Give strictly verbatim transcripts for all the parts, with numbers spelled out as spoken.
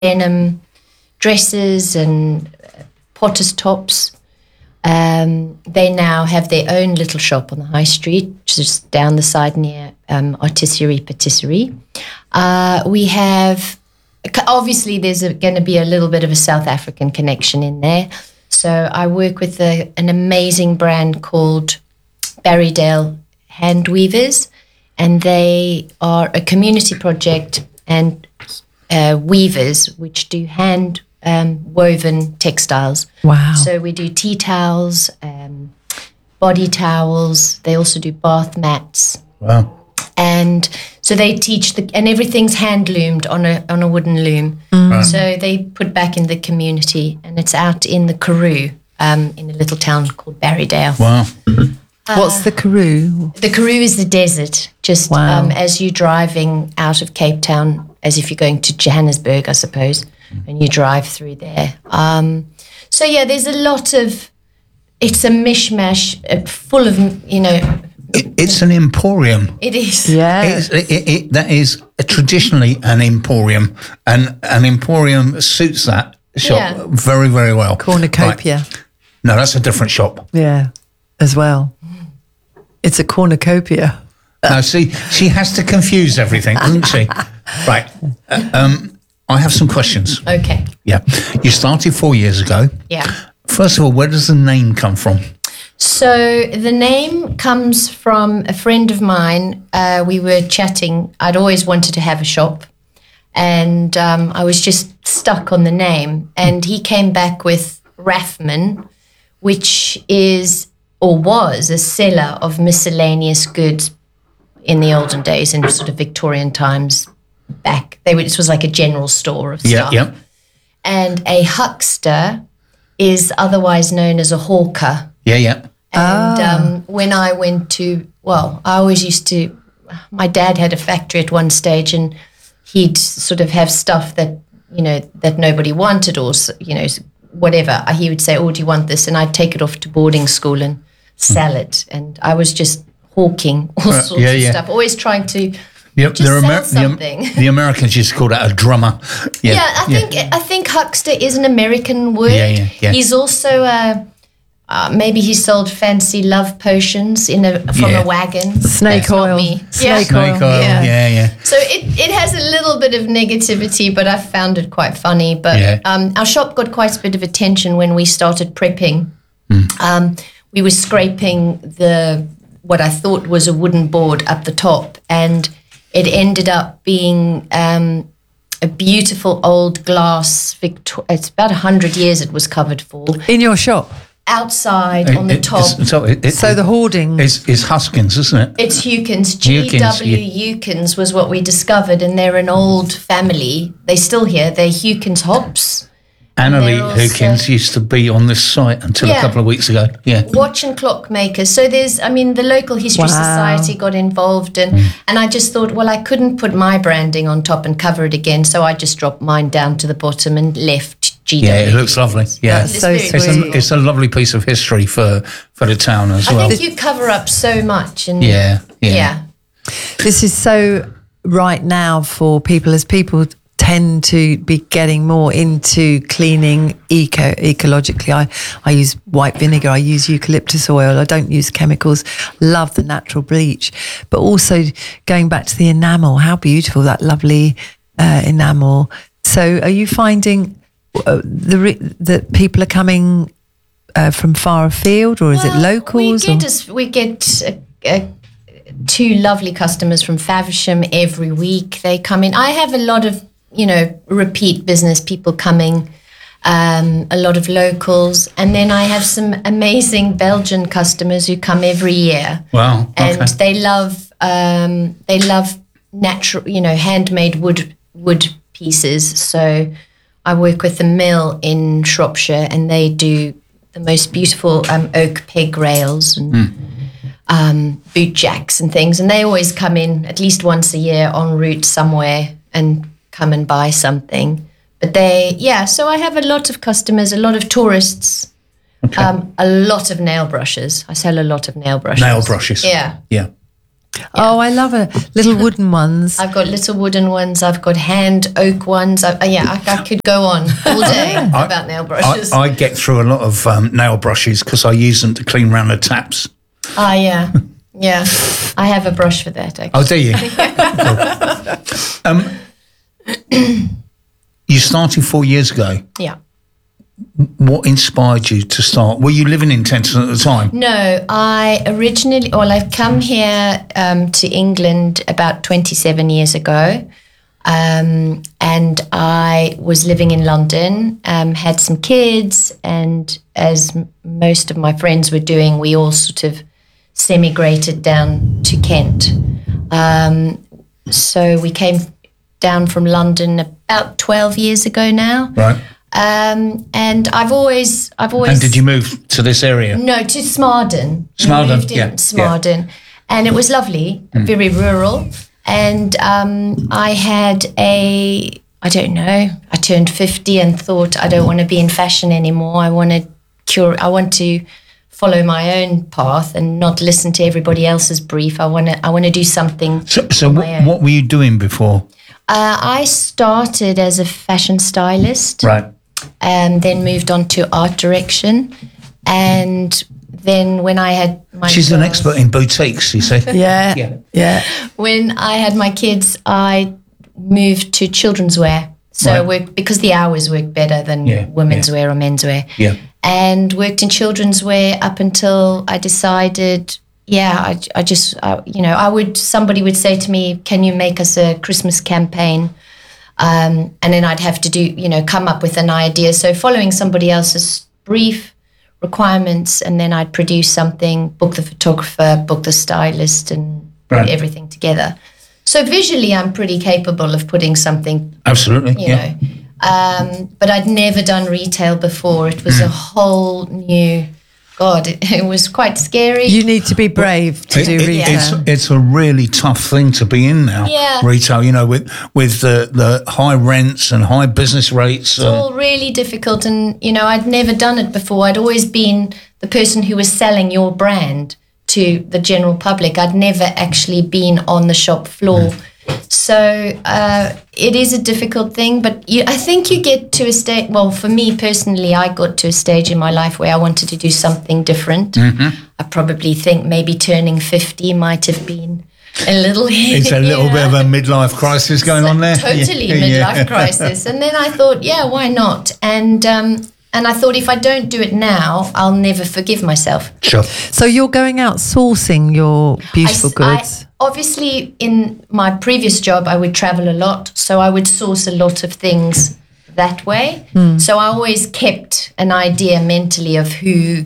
denim dresses and potter's tops. Um, they now have their own little shop on the high street, just down the side near um, Artisserie Patisserie. Uh, we have, obviously there's going to be a little bit of a South African connection in there. So I work with a, an amazing brand called Barrydale Hand Weavers, and they are a community project and uh, weavers which do hand um, woven textiles. Wow. So we do tea towels, um, body towels. They also do bath mats. Wow. And so they teach the, and everything's hand loomed on a on a wooden loom. Right. So they put back in the community, and it's out in the Karoo, um, in a little town called Barrydale. Wow. What's the Karoo? The Karoo is the desert, just Wow. um, as you're driving out of Cape Town, as if you're going to Johannesburg, I suppose, and you drive through there. Um, so, yeah, there's a lot of, it's a mishmash uh, full of, you know. It, it's an emporium. It is. Yeah. It's, it, it, it, that is traditionally an emporium, and an emporium suits that shop Yeah. very, very well. Cornucopia. Right. No, that's a different shop. Yeah, as well. It's a cornucopia. No, see, she has to confuse everything, doesn't she? Right. Uh, um, I have some questions. Okay. Yeah. You started four years ago. Yeah. First of all, where does the name come from? So the name comes from a friend of mine. Uh, we were chatting. I'd always wanted to have a shop, and um, I was just stuck on the name. And he came back with Rathman, which is or was a seller of miscellaneous goods in the olden days, in sort of Victorian times back. They were, this was like a general store of Yeah, stuff. yeah. And a huckster is otherwise known as a hawker. Yeah, yeah. And um, when I went to, well, I always used to, my dad had a factory at one stage, and he'd sort of have stuff that, you know, that nobody wanted, or, you know, whatever. He would say, oh, do you want this? And I'd take it off to boarding school and sell it. And I was just hawking all Uh, sorts yeah, of yeah. stuff, always trying to Yep, just they're sell Amer- the, something. Am- the Americans used to call that a drummer. Yeah, Yeah, I think I think huckster is an American word. Yeah, yeah, yeah. He's also a, uh, maybe he sold fancy love potions in a from Yeah. a wagon. Snake That's not oil. me. Snake yeah. Snake oil, Yeah. yeah, yeah. So it, it has a little bit of negativity, but I found it quite funny. But Yeah. um, our shop got quite a bit of attention when we started prepping. Um, we were scraping the what I thought was a wooden board up the top, and it ended up being um, a beautiful old glass. Victor- it's about one hundred years it was covered for. In your shop. Outside on the It- top. it's- So, it, it, So the hoarding. it's, it's Huskins, isn't it? It's Hukins. G Hukins, W yeah. Hukins was what we discovered, and they're an old family. They're still here. They're Hukins Hops. Annalie they're also- Hukins used to be on this site until a Yeah. couple of weeks ago. Yeah. Watch and clock makers. So there's, I mean, the local history Wow. society got involved, and and I just thought, well, I couldn't put my branding on top and cover it again, so I just dropped mine down to the bottom and left G W. Yeah, it looks lovely. Yeah. That's so very sweet. It's a, beautiful. it's a lovely piece of history for, for the town as I well. think you cover up so much, and Yeah, yeah. yeah. This is so right now for people, as people tend to be getting more into cleaning eco ecologically. I, I use white vinegar, I use eucalyptus oil, I don't use chemicals, love the natural bleach. But also going back to the enamel, how beautiful, that lovely uh, enamel. So are you finding uh, the re- that people are coming uh, from far afield, or is it Well, locals? We or- get, us, we get uh, uh, two lovely customers from Faversham every week. They come in. I have a lot of, you know, repeat business people coming, um, a lot of locals. And then I have some amazing Belgian customers who come every year. Wow. And Okay. they love um, they love natural, you know, handmade wood wood pieces. So I work with a mill in Shropshire, and they do the most beautiful um, oak peg rails and um, boot jacks and things. And they always come in at least once a year en route somewhere and come and buy something. But they, yeah, so I have a lot of customers, a lot of tourists, Okay. um, a lot of nail brushes. I sell a lot of nail brushes. Nail brushes. Yeah. Yeah. Oh, I love it. Little wooden ones. I've got little wooden ones. I've got hand oak ones. I, uh, yeah, I, I could go on all day I- about nail I, brushes. I get through a lot of um, nail brushes because I use them to clean around the taps. Ah, yeah, yeah. I have a brush for that. Actually. Oh, do you? um, you started four years ago. Yeah. What inspired you to start? Were you living in Tenterton at the time? No, I originally, well, I've come here um, to England about twenty-seven years ago. Um, and I was living in London, um, had some kids, and as m- most of my friends were doing, we all sort of semigrated down to Kent. Um, so we came down from London about twelve years ago now. Right. Um, and I've always, I've always. And did you move to this area? No, to Smarden. We Smarden, moved in yeah, Smarden. And it was lovely, very rural. And um, I had a, I don't know, I turned fifty and thought I don't want to be in fashion anymore. I want to cure, I want to follow my own path and not listen to everybody else's brief. I want to, I want to do something. So, so on what, my own. what were you doing before? Uh, I started as a fashion stylist. Right. And then moved on to art direction. And then when I had my She's an girls- expert in boutiques, you say? Yeah, Yeah. yeah. When I had my kids, I moved to children's wear. So Right. I worked, because the hours work better than Yeah, women's yeah. wear or men's wear. Yeah. And worked in children's wear up until I decided, yeah, I, I just, I, you know, I would, somebody would say to me, can you make us a Christmas campaign? Um, and then I'd have to do, you know, come up with an idea. So following somebody else's brief requirements, and then I'd produce something, book the photographer, book the stylist, and Right. put everything together. So visually, I'm pretty capable of putting something, Absolutely. you yeah. know. Um, but I'd never done retail before. It was a whole new, God, it, it was quite scary. You need to be brave to It- do it- retail. It's, it's a really tough thing to be in now. Yeah. Retail, you know, with with the, the high rents and high business rates. It's all really difficult, and you know, I'd never done it before. I'd always been the person who was selling your brand to the general public. I'd never actually been on the shop floor. So uh, it is a difficult thing, but you, I think you get to a stage, well, for me personally, I got to a stage in my life where I wanted to do something different. I probably think maybe turning fifty might have been a little... It's a little bit of a midlife crisis going on there. Totally Yeah, midlife yeah. crisis. And then I thought, yeah, why not? And um, and I thought if I don't do it now, I'll never forgive myself. Sure. So you're going out sourcing your beautiful I, I- goods. obviously, in my previous job, I would travel a lot, so I would source a lot of things that way. So I always kept an idea mentally of who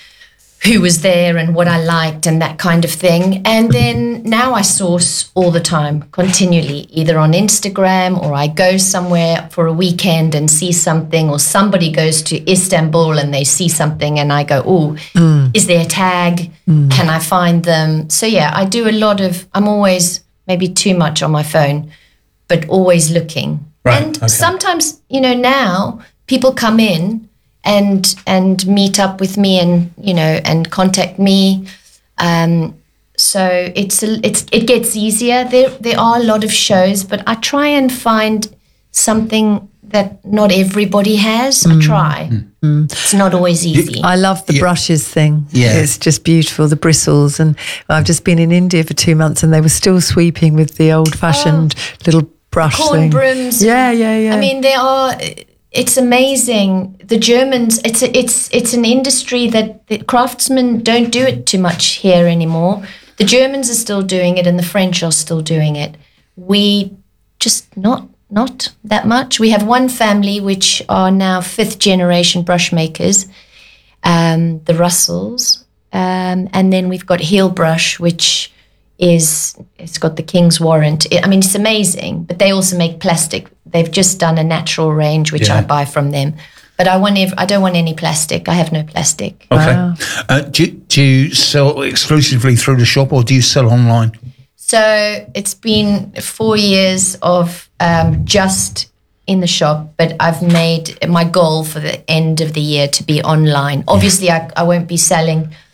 who was there and what I liked and that kind of thing. And then now I source all the time, continually, either on Instagram, or I go somewhere for a weekend and see something, or somebody goes to Istanbul and they see something and I go, oh, is there a tag? Can I find them? So yeah, I do a lot of, I'm always maybe too much on my phone, but always looking. Right, And okay. sometimes, you know, now people come in and and meet up with me and, you know, and contact me. Um, so it's a, it's it gets easier. There there are a lot of shows, but I try and find something that not everybody has. I try. It's not always easy. I love the Yeah. brushes thing. Yeah. It's just beautiful, the bristles. And I've just been in India for two months and they were still sweeping with the old fashioned little brush Corn thing. brooms. Yeah, yeah, yeah. I mean, they are. It's amazing. The Germans. It's a, it's it's an industry that the craftsmen don't do it too much here anymore. The Germans are still doing it, and the French are still doing it. We just not not that much. We have one family which are now fifth generation brush makers, um, the Russells, um, and then we've got Heel Brush, which is it's got the King's warrant. I mean, it's amazing, but they also make plastic. They've just done a natural range, which Yeah. I buy from them. But I want ev- I don't want any plastic. I have no plastic. Okay. Wow. Uh, do, you- do you sell exclusively through the shop or do you sell online? So it's been four years of um, just in the shop, but I've made my goal for the end of the year to be online. Obviously, I, I won't be selling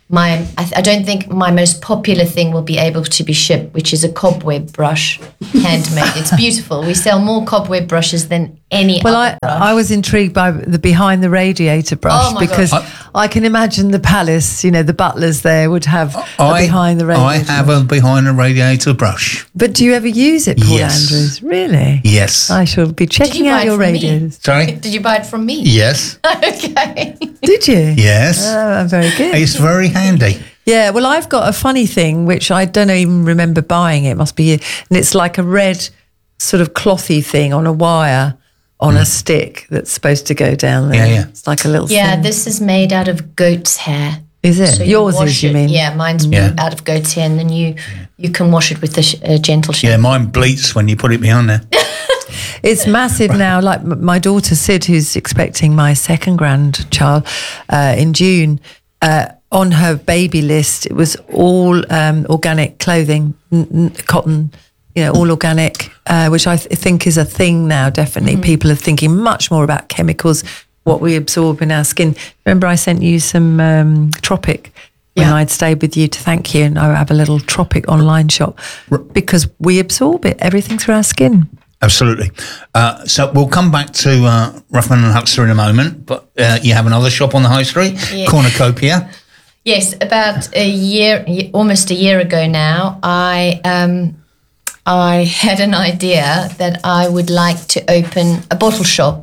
my I, I don't think my most popular thing will be able to be shipped, which is a cobweb brush, handmade. It's beautiful. We sell more cobweb brushes than any Well, other I, brush. I was intrigued by the behind the radiator brush Oh my because gosh. I, I can imagine the palace, you know, the butlers there would have a I, behind the radiator. I have a behind the radiator brush. But do you ever use it, Paul Yes. Andrews? Really? Yes. I shall be checking buy out it your from me? radiators. Sorry? Did you buy it from me? Yes. Okay. Did you? Yes. Oh, very good. It's very handy. Yeah, well, I've got a funny thing which I don't even remember buying. It must be, and it's like a red sort of clothy thing on a wire on a stick that's supposed to go down there. Yeah, yeah. It's like a little Yeah, thing. this is made out of goat's hair. Is it? So you Yours wash is, you it- mean? Yeah, mine's Yeah. out of goat's hair, and then you you can wash it with a sh- a gentle shampoo. Yeah, mine bleats when you put it behind there. It's massive now. Like m- my daughter Sid, who's expecting my second grandchild uh, in June, uh, on her baby list, it was all um, organic clothing, n- n- cotton, you know, all organic, uh, which I th- think is a thing now, definitely. Mm-hmm. People are thinking much more about chemicals, what we absorb in our skin. Remember I sent you some um, Tropic when Yeah. I'd stayed with you to thank you, and I have a little Tropic online shop because we absorb it, everything through our skin. Absolutely. Uh, so we'll come back to uh, Ruffman and Huxter in a moment, but uh, you have another shop on the high street, Yeah. Cornucopia. Yes, about a year, almost a year ago now, I um, I had an idea that I would like to open a bottle shop.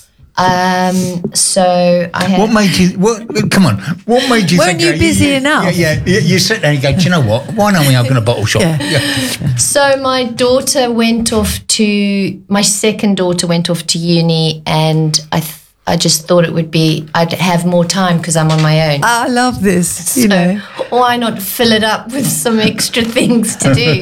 Um, so I had. What made you? What? Come on. What made you? Weren't think, you uh, busy enough? Yeah, yeah. You, you sit there and you go, do you know what? Why don't we open a bottle shop? Yeah. So my daughter went off to my second daughter went off to uni, and I th- I just thought it would be I'd have more time because I'm on my own. I love this, you So know. why not fill it up with some extra things to do?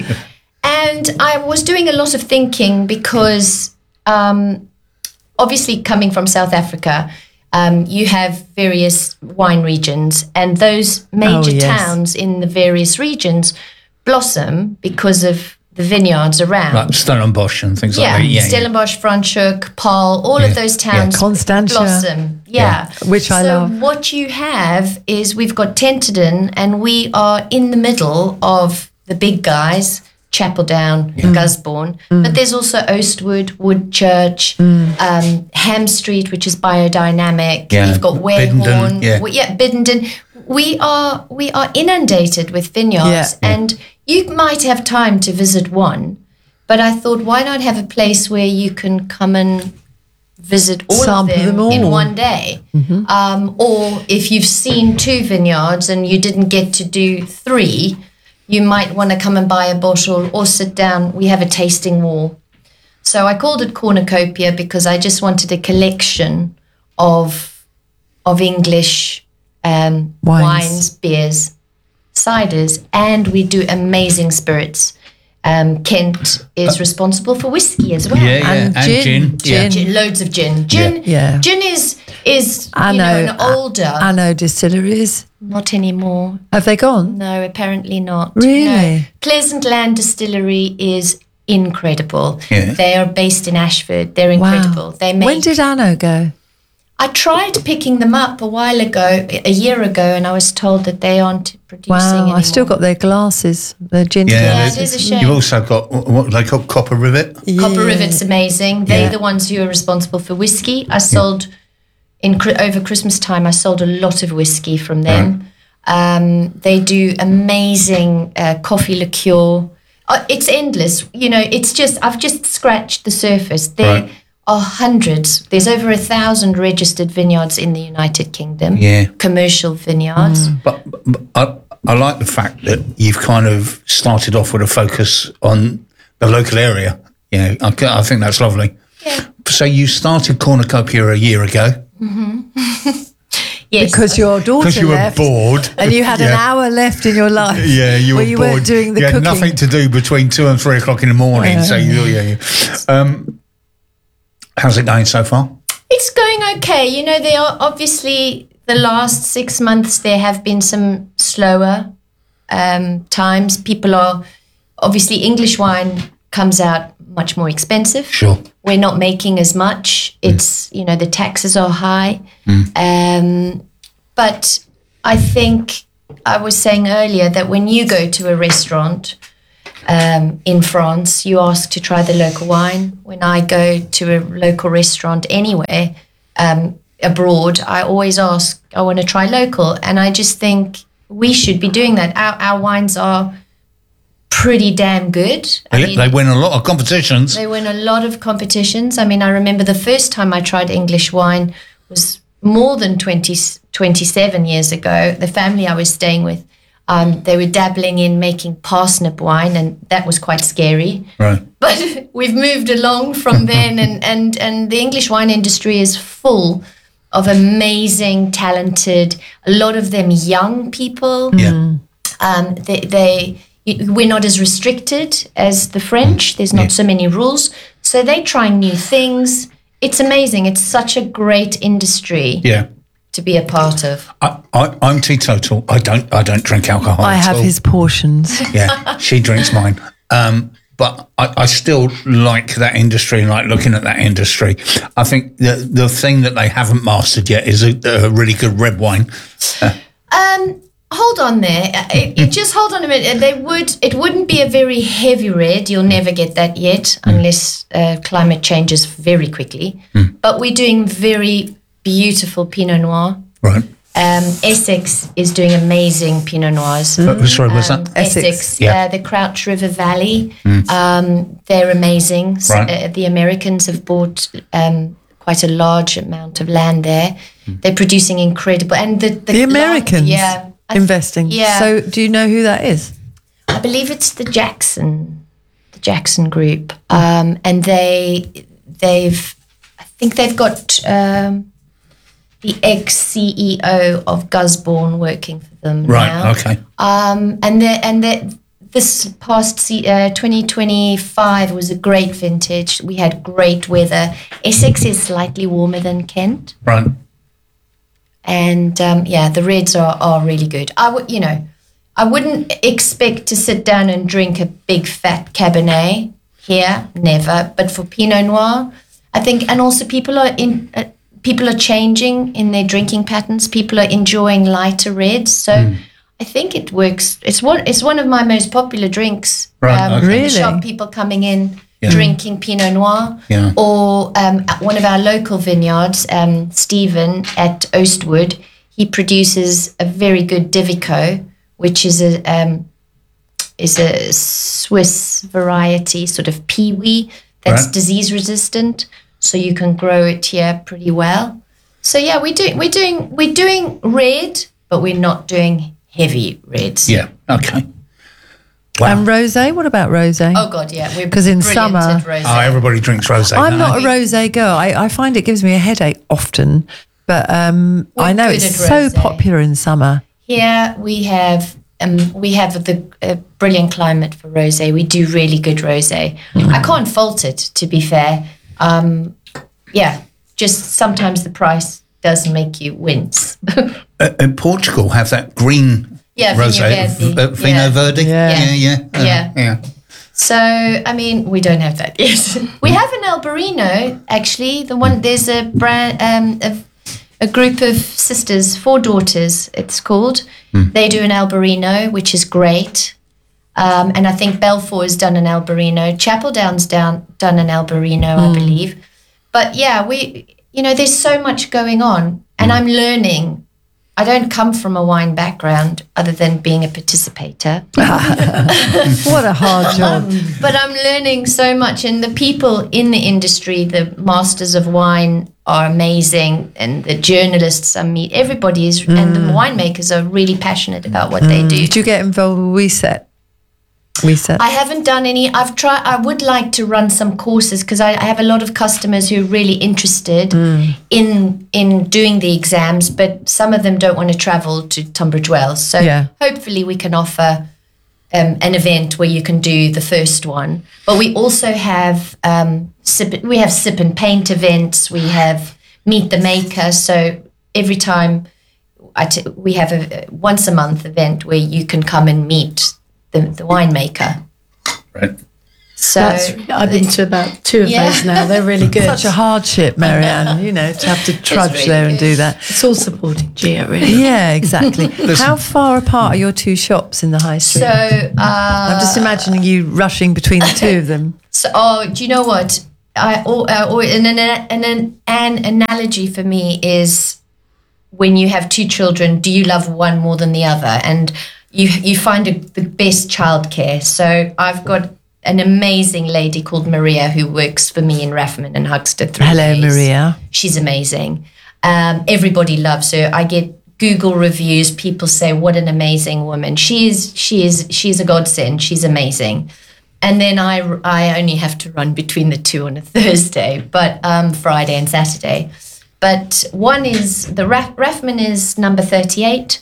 And I was doing a lot of thinking because um, obviously coming from South Africa, um, you have various wine regions, and those major Oh, yes. towns in the various regions blossom because of the vineyards around. Like Stellenbosch and things Yeah, like that. Yeah, yeah. Stellenbosch, Franschhoek, Paul, all Yeah, of those towns yeah. Constantia. blossom. Yeah. Which I so love. what you have is we've got Tenterden, and we are in the middle of the big guys, Chapeldown, Gusbourne, but there's also Oastwood, Woodchurch, um, Ham Street, which is biodynamic. Yeah, You've got Biddenden, Warehorn, yeah. we- yeah, Biddenden. We are we are inundated with vineyards, Yeah. and you might have time to visit one, but I thought, why not have a place where you can come and visit all Sample of them, them all. in one day? Um, or if you've seen two vineyards and you didn't get to do three, you might want to come and buy a bottle or sit down. We have a tasting wall. So I called it Cornucopia because I just wanted a collection of of English um, Wines. wines, beers, ciders, and we do amazing spirits. Um, Kent is responsible for whiskey as well. Yeah, yeah. And And, gin, gin. Yeah. gin. Gin, loads of gin. Gin, Yeah. gin is is I you know, know an older. Anno distilleries. Not anymore. Have they gone? No, apparently not. Really? No. Pleasant Land Distillery is incredible. Yeah. They are based in Ashford. They're incredible. They make. When did Anno go? I tried picking them up a while ago, a year ago, and I was told that they aren't producing Wow, anymore. I've still got their glasses, their gin Yeah, Yeah, glasses. it is a shame. You've also got what they call Copper Rivet. Copper Yeah. Rivet's amazing. They're Yeah. the ones who are responsible for whiskey. I sold in Chri- over Christmas time. I sold a lot of whiskey from them. Um, they do amazing uh, coffee liqueur. Uh, it's endless. You know, it's just I've just scratched the surface. There Right. are hundreds. There's over a thousand registered vineyards in the United Kingdom. Yeah. Commercial vineyards. But, but I, I like the fact that you've kind of started off with a focus on the local area. You know, I, I think that's lovely. Yeah. So you started Cornucopia a year ago Yes. Because your daughter because you were left bored. and you had an Yeah. hour left in your life. Yeah, you were where you bored. weren't doing the you had cooking. nothing to do between two and three o'clock in the morning. So you, yeah, yeah. Um, how's it going so far? It's going okay. You know, they are obviously the last six months there have been some slower um, times. People are obviously English wine comes out much more expensive. Sure. We're not making as much. It's you know the taxes are high, um, but I think I was saying earlier that when you go to a restaurant um, in France, you ask to try the local wine. When I go to a local restaurant anywhere um, abroad, I always ask, I want to try local. And I just think we should be doing that. Our, our wines are pretty damn good. I They, mean, they win a lot of competitions. they win a lot of competitions. I mean, I remember the first time I tried English wine was more than twenty, twenty-seven years ago. The family I was staying with, um, they were dabbling in making parsnip wine, and that was quite scary. Right. But we've moved along from then, and, and, and the English wine industry is full of amazing, talented, a lot of them young people. Yeah. Um, they, they we're not as restricted as the French. There's not Yeah. so many rules. So they're trying new things. It's amazing. It's such a great industry Yeah. to be a part of. I, I, I'm teetotal. I don't. I don't drink alcohol. I at have all. his portions. Yeah, she drinks mine. Um, but I, I still like that industry and like looking at that industry. I think the the thing that they haven't mastered yet is a, a really good red wine. Um, hold on there. Uh, It, it, just hold on a minute. They would. It wouldn't be a very heavy red. You'll never get that yet, unless uh, climate changes very quickly. But we're doing very beautiful Pinot Noir. Right. Um, Essex is doing amazing Pinot Noirs. Uh, Sorry, was Um, that? Essex, Essex, yeah. uh, the Crouch River Valley. Um, they're amazing. S- Right. uh, the Americans have bought um, quite a large amount of land there. They're producing incredible, and the the, The Americans yeah, I th- investing. Yeah, So do you know who that is? I believe it's the Jackson, the Jackson Group, um, and they they've I think they've got um, the ex C E O of Gusbourne working for them Right. now. Okay. Um, and the, and the, this past se- uh, twenty twenty-five was a great vintage. We had great weather. Essex is slightly warmer than Kent, Right. and um, yeah, the reds are, are really good. I would, you know, I wouldn't expect to sit down and drink a big fat Cabernet here, never. But for Pinot Noir, I think, and also people are in. Uh, People are changing in their drinking patterns. People are enjoying lighter reds. So I think it works. It's one. It's one of my most popular drinks. Right, okay. in the Really? shop, people coming in Yeah. drinking Pinot Noir. Yeah. Or um, at one of our local vineyards, um, Stephen at Oastwood, he produces a very good Divico, which is a um, is a Swiss variety, sort of peewee that's Right. disease resistant. So you can grow it here pretty well. So yeah, we do we're doing we're doing red, but we're not doing heavy reds. Yeah. Okay. Wow. And rosé. What about rosé? Oh god, yeah. We're 'Cause in brilliant summer- at rosé. Oh, everybody drinks rosé. I'm now. not a rosé girl. I, I find it gives me a headache often, but um, We're I know good it's at so rosé. popular in summer. Here we have um, we have the uh, brilliant climate for rosé. We do really good rosé. I can't fault it, to be fair. Um, yeah, just sometimes the price does make you wince. Uh, in Portugal, have that green Yeah, Vinho rosé, Verde. v- uh, Vino Yeah. Verde. Yeah. Yeah. Yeah. Uh, Yeah. yeah. So, I mean, we don't have that yet. We have an Albarino, actually. The one there's a brand, um, a, a group of sisters, four daughters. It's called. They do an Albarino, which is great. Um, and I think Belfour has done an Albarino. Chapeldown's down done an Albarino, I believe. But yeah, we, you know, there's so much going on, and I'm learning. I don't come from a wine background other than being a participator. What a hard job. But I'm learning so much, and the people in the industry, the masters of wine, are amazing, and the journalists I meet, everybody is, and the winemakers are really passionate about what they do. Did you get involved with WeSet? WeSet. I haven't done any. I've tried. I would like to run some courses because I, I have a lot of customers who are really interested in in doing the exams, but some of them don't want to travel to Tunbridge Wells. So Yeah. hopefully we can offer um, an event where you can do the first one. But we also have um, sip, we have sip and paint events. We have meet the maker. So every time I t- we have a, a once a month event where you can come and meet the, the winemaker. Right. So That's, I've been to about two of Yeah. those now. They're really good. Such a hardship, Marianne, you know, to have to trudge really there and good. do that. It's all supporting Gia, really. Yeah, exactly. How far apart are your two shops in the high street? so uh, I'm just imagining you rushing between the two of them. So, oh, do you know what? I or, uh, or an, an, an an analogy for me is when you have two children, do you love one more than the other? And you you find a, the best childcare. So I've got an amazing lady called Maria who works for me in Rathman and Huxter. Three Hello, days. Maria. She's amazing. Um, everybody loves her. I get Google reviews. People say, "What an amazing woman!" She is. She is. She's a godsend. She's amazing. And then I, I only have to run between the two on a Thursday, but um, Friday and Saturday. But one is the Rath, Rathman is number thirty-eight.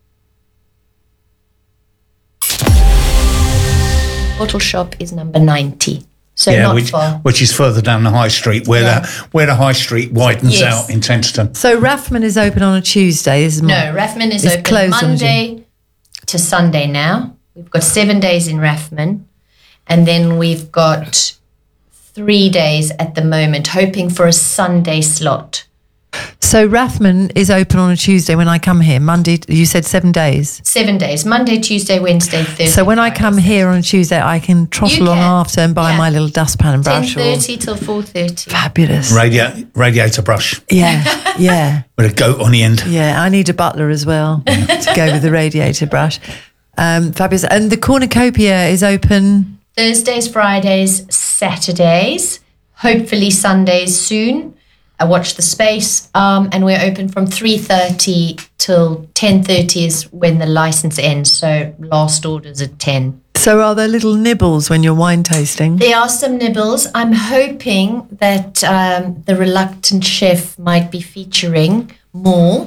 Bottle Shop is number ninety. So yeah, not which, far. which is further down the high street, where Yeah. the where the high street widens Yes. out in Tenterton. So Rathman is open on a Tuesday, isn't it? No, Rathman is It's open closed on a Monday to Sunday now. We've got seven days in Rathman. And then we've got three days at the moment, hoping for a Sunday slot. So Rathman is open on a Tuesday when I come here. Monday, you said seven days. Seven days, Monday, Tuesday, Wednesday, Thursday. So when I Friday, come here on a Tuesday, I can trottle You on can. after and buy Yeah. my little dustpan and ten brush. or- thirty till four thirty. Fabulous. Radiator, radiator brush Yeah, yeah, with a goat on the end. yeah. I need a butler as well to go with the radiator brush. Um, fabulous. And the cornucopia is open. Thursdays, Fridays, Saturdays, hopefully Sundays soon. I watch the space, um, and we're open from three thirty till ten thirty is when the license ends. So last orders at ten. So are there little nibbles when you're wine tasting? There are some nibbles. I'm hoping that um, the Reluctant Chef might be featuring more.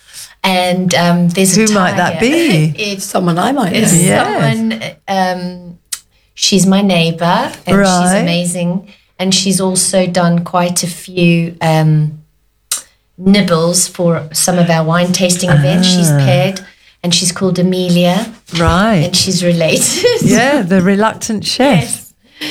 And um, there's a Who might that tiger. be? It's Someone I might know. It's Yes. someone, um, she's my neighbour and Right. she's amazing. And she's also done quite a few um, nibbles for some of our wine tasting events. She's Ah. paired and she's called Amelia Right. and she's related. Yeah, the reluctant chef.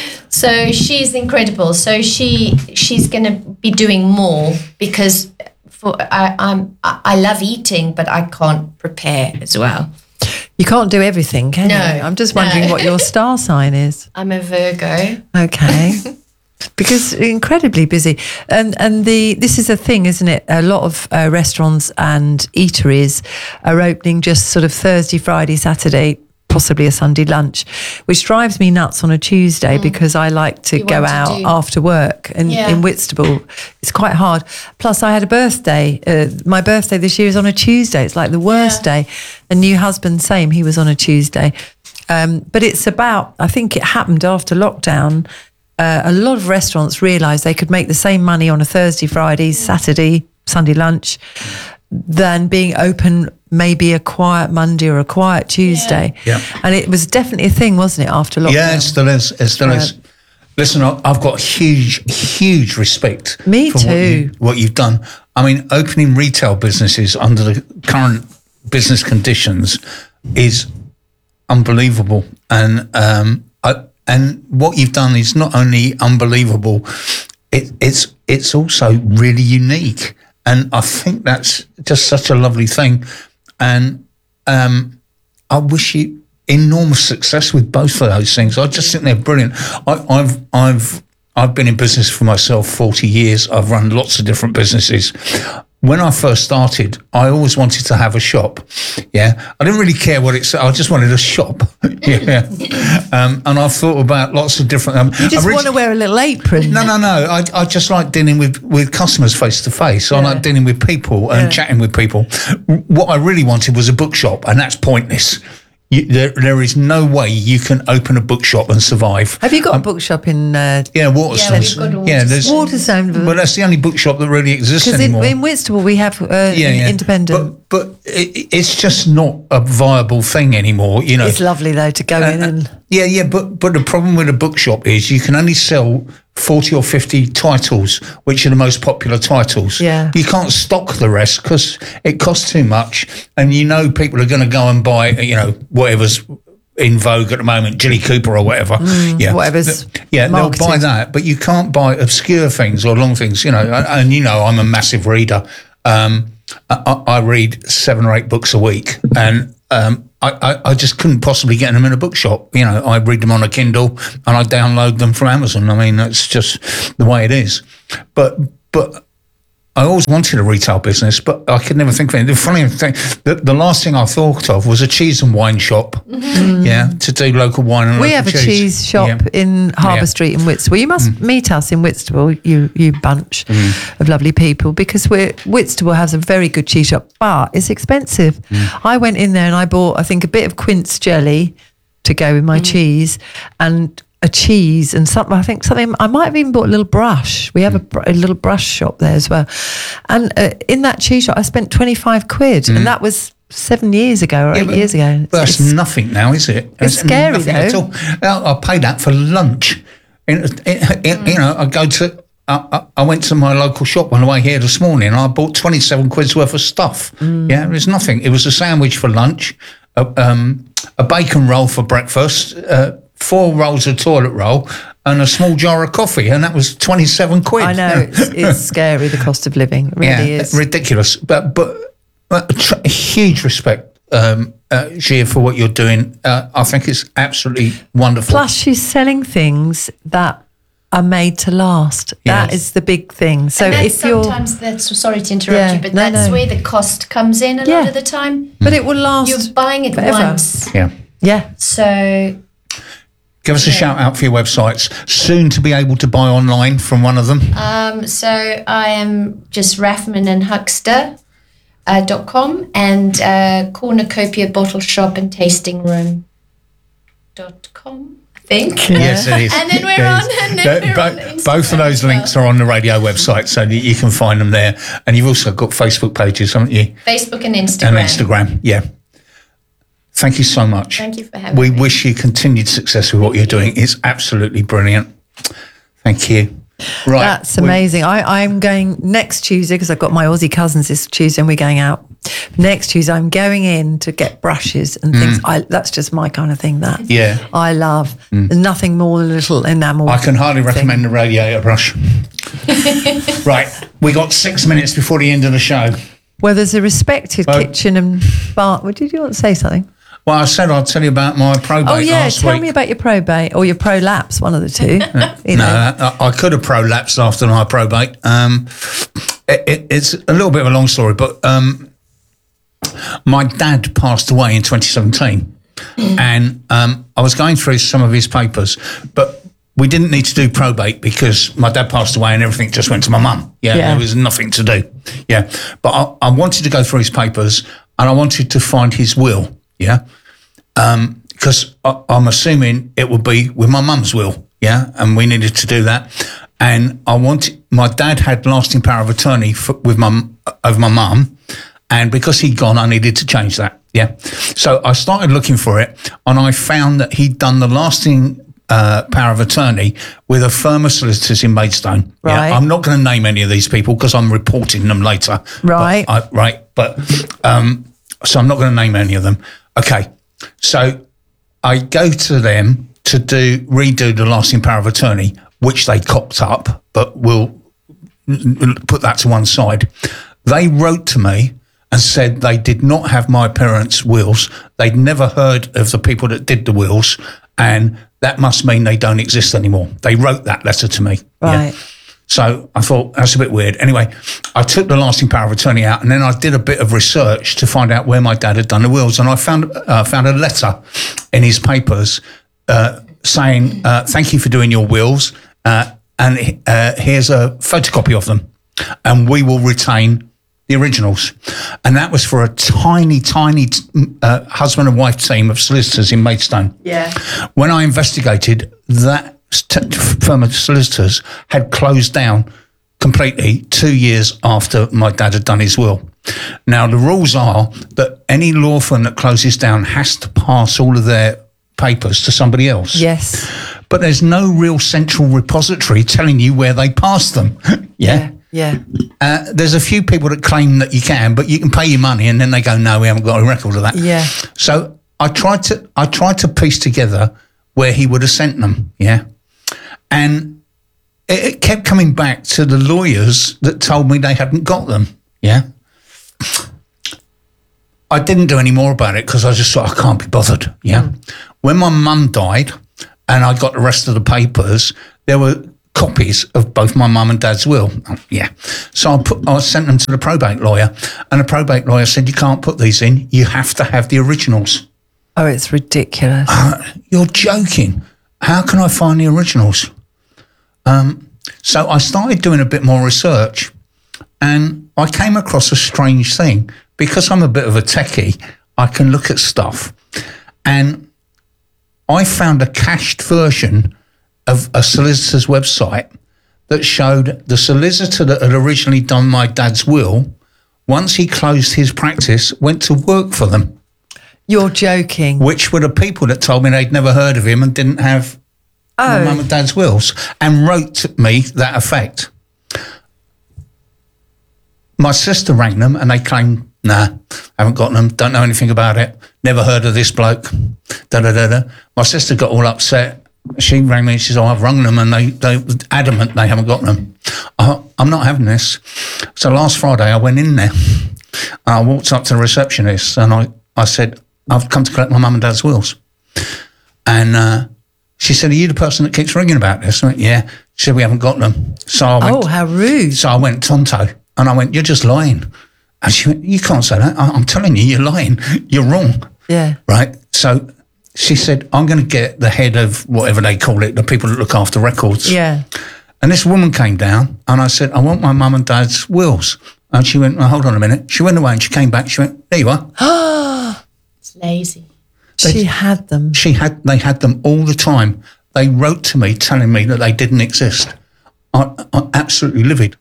So she's incredible. So she she's going to be doing more because for I, I'm I I love eating, but I can't prepare as well. You can't do everything, can No, you? I'm just wondering no. what your star sign is. I'm a Virgo. Okay. Because incredibly busy, and and the this is a thing, isn't it? A lot of uh, restaurants and eateries are opening just sort of Thursday, Friday, Saturday, possibly a Sunday lunch, which drives me nuts on a Tuesday because I like to You go want to out do- after work, and Yeah. in Whitstable it's quite hard. Plus, I had a birthday. Uh, my birthday this year is on a Tuesday. It's like the worst Yeah. day. And new husband, same. He was on a Tuesday. Um, but it's about. I think it happened after lockdown. Uh, a lot of restaurants realised they could make the same money on a Thursday, Friday, Saturday, Sunday lunch than being open maybe a quiet Monday or a quiet Tuesday. Yeah. And it was definitely a thing, wasn't it, after lockdown? Yeah, it still is. It still Uh, is. Listen, I- I've got huge, huge respect Me for What, too. you, what you've done. I mean, opening retail businesses under the current business conditions is unbelievable. And um, I, and what you've done is not only unbelievable, it, it's it's also really unique. And I think that's just such a lovely thing. And um, I wish you enormous success with both of those things. I just think they're brilliant. I, I've I've I've been in business for myself forty years. I've run lots of different businesses. When I first started, I always wanted to have a shop. Yeah, I didn't really care what it's. I just wanted a shop. Yeah, um, and I've thought about lots of different. Um, You just orig- want to wear a little apron. no, no, no. I, I just like dealing with, with customers face to face. I like dealing with people and Yeah. chatting with people. What I really wanted was a bookshop, and that's pointless. You, there, there is no way you can open a bookshop and survive. Have you got a bookshop in uh, Yeah, Waterstones. we've got a yeah, there's. Waterstones. Waterstone? Well, that's the only bookshop that really exists Because in, anymore. in Whitstable we have uh, yeah, an yeah. independent. But, but it, it's just not a viable thing anymore. You know. It's lovely though to go in and. Yeah, yeah, but but the problem with a bookshop is you can only sell forty or fifty titles, which are the most popular titles. Yeah. You can't stock the rest because it costs too much, and you know people are going to go and buy, you know, whatever's in vogue at the moment, Jilly Cooper or whatever. Mm, yeah, whatever's yeah, marketed. they'll buy that, but you can't buy obscure things or long things. You know, and, and you know, I'm a massive reader. Um, I, I read seven or eight books a week, and um, I, I, I just couldn't possibly get them in a bookshop. You know, I read them on a Kindle and I download them from Amazon. I mean, that's just the way it is. But but. I always wanted a retail business, but I could never think of it. The funny thing, the, the last thing I thought of was a cheese and wine shop. Mm-hmm. Yeah, to do local wine and we local have a cheese, cheese shop yeah. in Harbour Yeah. Street in Whitstable. You must Mm. meet us in Whitstable, you you bunch Mm. of lovely people, because we're Whitstable has a very good cheese shop, but it's expensive. Mm. I went in there and I bought, I think, a bit of quince jelly to go with my cheese, and a cheese and something. I think something. I might have even bought a little brush. We have a, br- a little brush shop there as well. And uh, in that cheese shop, I spent twenty-five quid, and that was seven years ago or Yeah, eight but- years ago. But that's It's- nothing now, is it? It's scary, nothing at though. all. Well, I pay that for lunch. In, in, in, You know, I go to. I, I- I went to my local shop on the way here this morning. And I bought twenty-seven quid's worth of stuff. Yeah, it was nothing. It was a sandwich for lunch, a, um, a bacon roll for breakfast, uh, four rolls of toilet roll, and a small jar of coffee, and that was twenty-seven quid. I know it's, it's scary, the cost of living. It really yeah, is. ridiculous. But but, but tr- huge respect, um, uh, Gia, for what you're doing. Uh, I think it's absolutely wonderful. Plus, she's selling things that are made to last. That Yes. is the big thing. So And that's if you're, sometimes that's sorry to interrupt Yeah, you, but no, that's no. where the cost comes in a lot Yeah. of the time. but it will last. You're buying it forever. once, yeah. Yeah, so Give us a shout out for your websites. Soon to be able to buy online from one of them. um, so I am just Raffman and Huckster. Uh, dot com and uh, Cornucopia Bottle Shop and Tasting Room dot com, I think. Yes, it is. And then we're It on- is. and then That- we're bo- on Instagram both of those as well. links are on the radio website, so that you can find them there. And you've also got Facebook pages, haven't you? Facebook and Instagram. And Instagram, yeah. Thank you so much. Thank you for having we me. wish you continued success with what you're doing. It's absolutely brilliant. Thank you. Right. that's we- amazing. I, I'm going next Tuesday because I've got my Aussie cousins this Tuesday and we're going out. Next Tuesday, I'm going in to get brushes and things. I, that's just my kind of thing. That Mm. Yeah. I love. There's nothing more than a little enamel. I can hardly thing. recommend the radiator brush. Right. We got six minutes before the end of the show. Well, there's a respected Well- kitchen and bar. Well, did you want to say something? Well, I said I'd tell you about my probate Oh yeah, last tell week. me about your probate or your prolapse, one of the two. You No, know. I, I could have prolapsed after my probate. Um, it, it, it's a little bit of a long story, but um, my dad passed away in twenty seventeen, and um, I was going through some of his papers, but we didn't need to do probate because my dad passed away and everything just went to my mum. Yeah, Yeah. there was nothing to do. Yeah, but I, I wanted to go through his papers and I wanted to find his will. Yeah. Because I'm assuming it would be with my mum's will, yeah, and we needed to do that. And I wanted, my dad had lasting power of attorney for, with my over my mum, and because he'd gone, I needed to change that, yeah. So I started looking for it, and I found that he'd done the lasting uh, power of attorney with a firm of solicitors in Maidstone. Right. Yeah? I'm not going to name any of these people because I'm reporting them later. Right. But I, right, but um, so I'm not going to name any of them. Okay. So I go to them to do redo the lasting power of attorney, which they cocked up, but we'll put that to one side. They wrote to me and said they did not have my parents' wills. They'd never heard of the people that did the wills, and that must mean they don't exist anymore. They wrote that letter to me. Yeah. Right. So I thought, that's a bit weird. Anyway, I took the lasting power of attorney out and then I did a bit of research to find out where my dad had done the wills. And I found uh, found a letter in his papers uh, saying, uh, thank you for doing your wills. Uh, and uh, here's a photocopy of them. And we will retain the originals. And that was for a tiny, tiny uh, husband and wife team of solicitors in Maidstone. Yeah. When I investigated, that st- firm of solicitors had closed down completely two years after my dad had done his will. Now, the rules are that any law firm that closes down has to pass all of their papers to somebody else. Yes. But there's no real central repository telling you where they passed them. yeah. Yeah. Uh, there's a few people that claim that you can, but you can pay your money and then they go, no, we haven't got a record of that. Yeah. So I tried to I tried to piece together where he would have sent them, yeah, and it, it kept coming back to the lawyers that told me they hadn't got them, yeah. I didn't do any more about it because I just thought I can't be bothered, yeah. Mm. When my mum died and I got the rest of the papers, there were copies of both my mum and dad's will. Oh, yeah. So I put, I sent them to the probate lawyer, and the probate lawyer said, you can't put these in. You have to have the originals. Oh, it's ridiculous. Uh, you're joking. How can I find the originals? Um, so I started doing a bit more research, and I came across a strange thing. Because I'm a bit of a techie, I can look at stuff. And I found a cached version of a solicitor's website that showed the solicitor that had originally done my dad's will, once he closed his practice, went to work for them. You're joking. Which were the people that told me they'd never heard of him and didn't have oh. my mum and dad's wills, and wrote to me that effect. My sister rang them and they claimed, nah, haven't got them, don't know anything about it, never heard of this bloke, da-da-da-da. My sister got all upset. She rang me and she said, oh, I've rung them and they, they're adamant they haven't got them. I, I'm not having this. So last Friday I went in there and I walked up to the receptionist and I, I said, I've come to collect my mum and dad's wills. And uh, she said, are you the person that keeps ringing about this? I went, yeah. She said, we haven't got them. So I went, oh, how rude. So I went tonto and I went, you're just lying. And she went, you can't say that. I, I'm telling you, you're lying. You're wrong. Yeah. Right? So she said, I'm going to get the head of whatever they call it, the people that look after records. Yeah. And this woman came down and I said, I want my mum and dad's wills. And she went, oh, hold on a minute. She went away and she came back. She went, there you are. It's lazy. They, she had them. She had, they had them all the time. They wrote to me telling me that they didn't exist. I, I'm absolutely livid.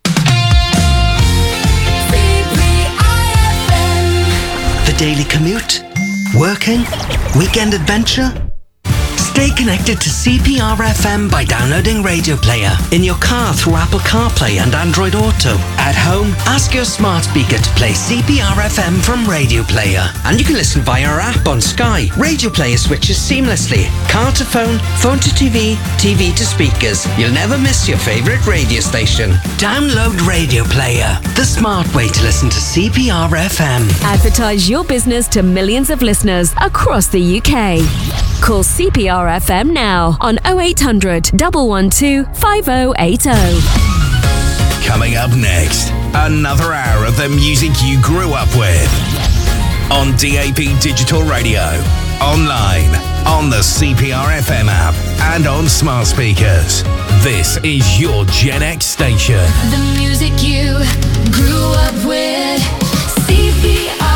The daily commute? Working? Weekend adventure? Stay connected to C P R F M by downloading Radio Player in your car through Apple CarPlay and Android Auto. At home, ask your smart speaker to play C P R F M from Radio Player. And you can listen via our app on Sky. Radio Player switches seamlessly. Car to phone, phone to T V, T V to speakers. You'll never miss your favourite radio station. Download Radio Player, the smart way to listen to C P R F M. Advertise your business to millions of listeners across the U K. Call C P R F M now on oh eight hundred, one one two, five oh eight oh. Coming up next, another hour of the music you grew up with. On D A B Digital Radio, online, on the C P R F M app, and on smart speakers. This is your Gen X station. The music you grew up with. C P R.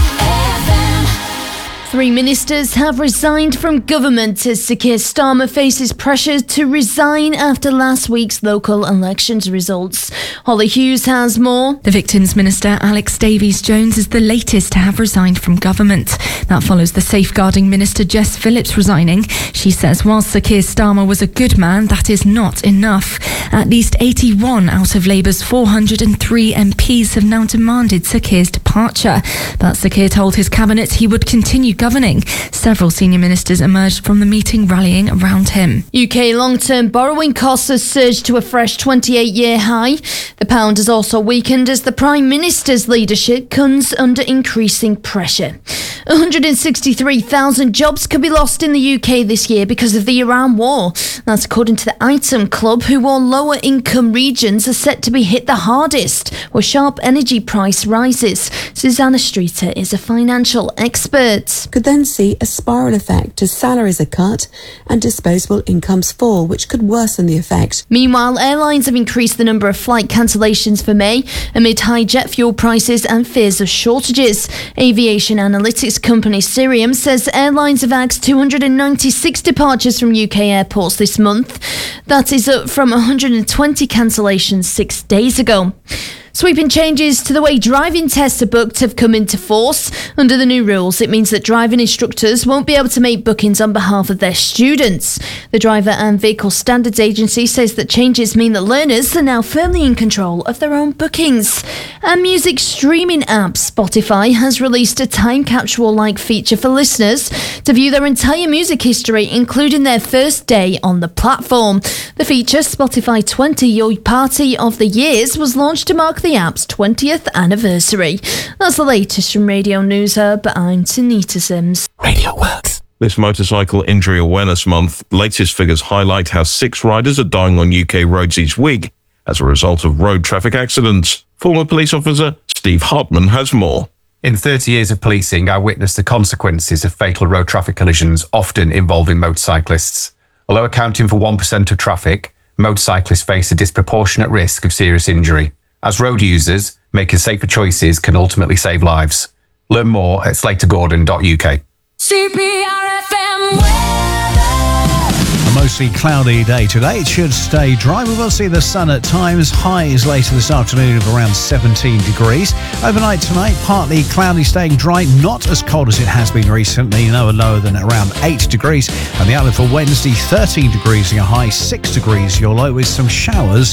Three ministers have resigned from government as Sir Keir Starmer faces pressure to resign after last week's local elections results. Holly Hughes has more. The Victims Minister Alex Davies-Jones is the latest to have resigned from government. That follows the Safeguarding Minister Jess Phillips resigning. She says whilst Sir Keir Starmer was a good man, that is not enough. At least eighty-one out of Labour's four hundred three M Ps have now demanded Sir Keir's departure. But Sir Keir told his cabinet he would continue governing. Several senior ministers emerged from the meeting rallying around him. U K long-term borrowing costs have surged to a fresh twenty-eight year high. The pound has also weakened as the Prime Minister's leadership comes under increasing pressure. one hundred sixty-three thousand jobs could be lost in the U K this year because of the Iran war. That's according to the Item Club, who warn lower income regions are set to be hit the hardest with sharp energy price rises. Susanna Streeter is a financial expert. Could then see a spiral effect as salaries are cut and disposable incomes fall, which could worsen the effect. Meanwhile, airlines have increased the number of flight cancellations for May amid high jet fuel prices and fears of shortages. Aviation analytics company Cirium says airlines have axed two hundred ninety-six departures from U K airports this month. That is up from one hundred twenty cancellations six days ago. Sweeping changes to the way driving tests are booked have come into force. Under the new rules, it means that driving instructors won't be able to make bookings on behalf of their students. The Driver and Vehicle Standards Agency says that changes mean that learners are now firmly in control of their own bookings. And music streaming app Spotify has released a time capsule-like feature for listeners to view their entire music history, including their first day on the platform. The feature, Spotify twenty Your Party of the Years, was launched to mark the app's twentieth anniversary. That's the latest from Radio News Hub. I'm Tanita Sims. Radio Works. This Motorcycle Injury Awareness Month, latest figures highlight how six riders are dying on U K roads each week as a result of road traffic accidents. Former police officer Steve Hartman has more. In thirty years of policing, I witnessed the consequences of fatal road traffic collisions, often involving motorcyclists. Although accounting for one percent of traffic, motorcyclists face a disproportionate risk of serious injury. As road users, making safer choices can ultimately save lives. Learn more at slater gordon dot U K. C P R F M weather. A mostly cloudy day today. It should stay dry. We will see the sun at times. Highs later this afternoon of around seventeen degrees. Overnight tonight, partly cloudy, staying dry. Not as cold as it has been recently. No lower than around eight degrees. And the outlook for Wednesday, thirteen degrees, your high, six degrees, your low, with some showers